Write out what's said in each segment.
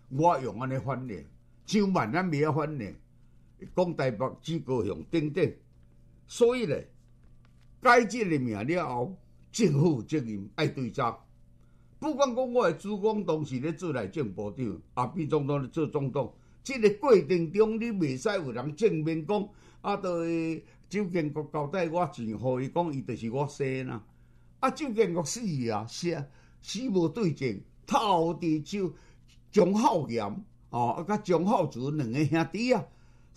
我用安尼反应，上万咱袂晓反应，讲台北只高雄等等，所以咧，改这个名了后，政府有责任爱对责。不管讲我的主管当时咧做内政部长，阿扁总统咧做总统，这个过程中你袂使有人正面讲，周建国交代我钱，互伊讲伊就是我生啦。周建国死啊，死无对证，头伫就钟浩炎甲钟浩祖两个兄弟啊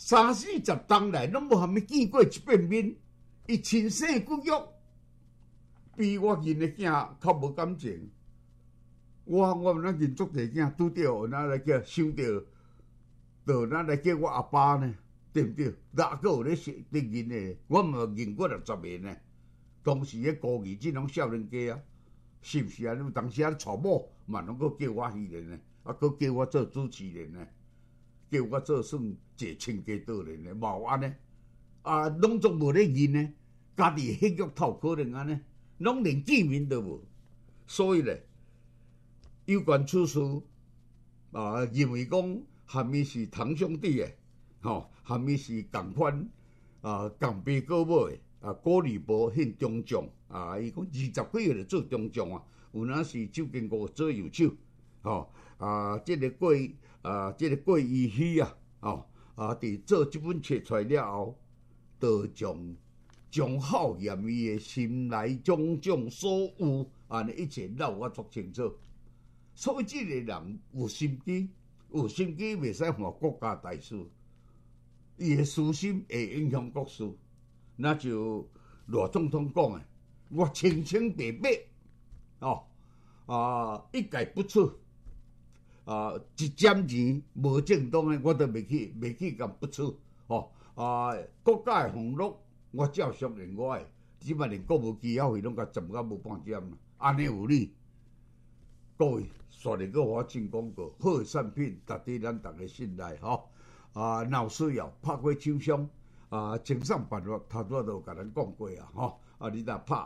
，30-40冬来拢无虾米见过一遍面，伊亲生骨肉，比我认的囝较无感情。我们认足个囝拄着，咱来叫想到咱来叫我阿爸呢，对不对？哪个有咧认的？我嘛认过60个呢。当时咧高二这种少年家啊，是不是啊？你当时啊娶某嘛，拢个叫我去人呢，个叫我做主持人呢，叫我做算一亲家岛人呢，冇安呢。拢总无咧认呢，家己血肉透可能安呢，拢连见面都无。所以咧，有关此事认为讲虾米是堂兄弟的，虾米是共款共爸哥母的。郭立波很中将伊讲20几岁就做中将啊，有哪是周建国做右手，这个过依稀伫做这本册出来了后，就将钟浩炎伊的心内种种所有，安尼一切闹我足清楚。所以这个人有心机，袂使犯国家大事，伊的私心会影响国事。那就罗总统讲的，我清清白白，一概不出，一针钱无正当的，我都袂去甲不出，国家的俸禄我照常连我的，只嘛连国务机要费拢甲占到无半点啦，安尼有理。各位，煞嚟个我进广告，好的产品值得咱大家信赖，若有需要拍过手商。清算办法，头拄都甲咱讲过你若拍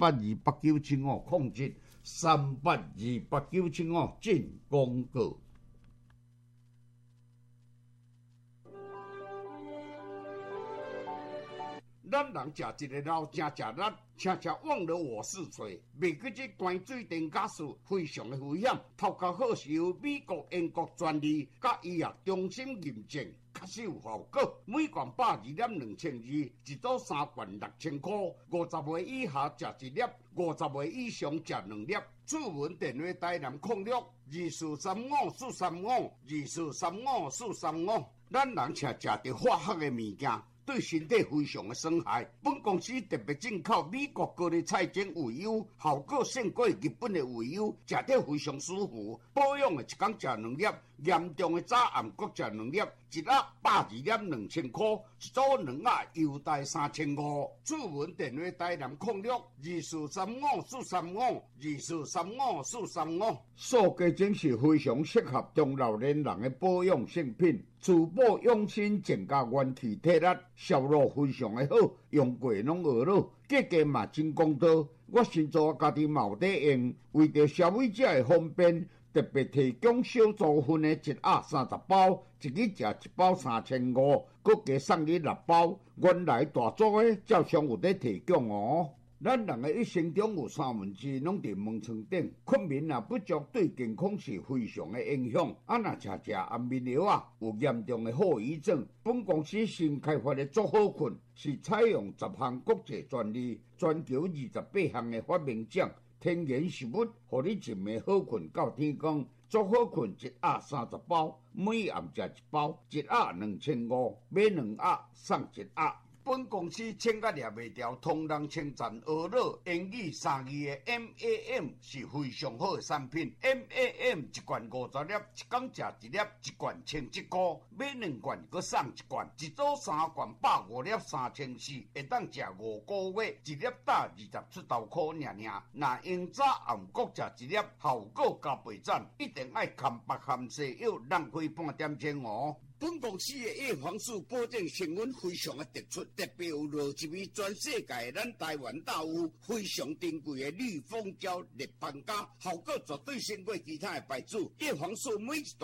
3828975控制3828975进广告。咱人食一个老正食力，请忘了我是谁。袂记这关水电假事非常的危险，头壳好是由美国、英国专利，甲医药中心认证。确实有效果，每罐82.2000二，一组3罐6000块。50岁以下食1粒，50岁以上食2粒。主文电话台南0624354524352435。咱人吃到化学的物件，对身体非常的损害。本公司特别进口美国高丽菜精鱼油，效果胜过日本的鱼油，食得非常舒服。保养的一天食2粒，严重的早暗各食2粒，一盒82.2000块，一组2盒优待3500。主文电话台南06243544352435。塑胶精是非常适合中老年人的保养性品，滋补养生，增加元气体力，效果非常的好，用过拢学了，价格嘛真公道。我先做家己嘛有在用，为着消费者的方便，特别提供小组份的1盒30包，一日食1包3500，搁加送你6包。原来大组的照常有在提供哦。咱人的一生中有2/3拢伫门床顶，困眠也不足，对健康是非常的影响。若食安眠药有严重的后遗症。本公司新开发的足好困，是采用10项国际专利，全球28项的发明奖，天然食物，互你一暝好困到天光。足好困1盒30包，每暗食1包，1盒2500，买2盒送1盒。本公司请甲掠袂掉，同人称赞俄乐英语3字的 MAM 是非常好的产品。MAM 一罐50粒，一天食1粒，一罐1100块，买2罐搁送1罐，一组3罐150粒3400，会当食5个月，一粒打20出头块尔。若用早暗各食1粒，效果加倍赞，一定爱含白含西药，浪费半点钟哦。本公司的叶黄素保证成分非常的突出，特别有落一味全世界咱台湾大有非常珍贵的绿蜂胶立邦胶，效果绝对胜过其他的牌子。叶黄素每一